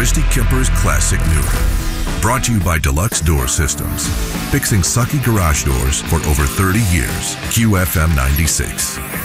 Christy Kemper's Classic Noon. Brought to you by Deluxe Door Systems. Fixing sucky garage doors for over 30 years. QFM 96.